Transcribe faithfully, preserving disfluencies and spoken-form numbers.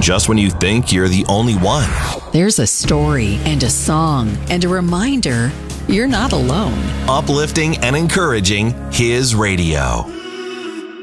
just when you think you're the only one. There's a story and a song and a reminder you're not alone. Uplifting and encouraging His radio.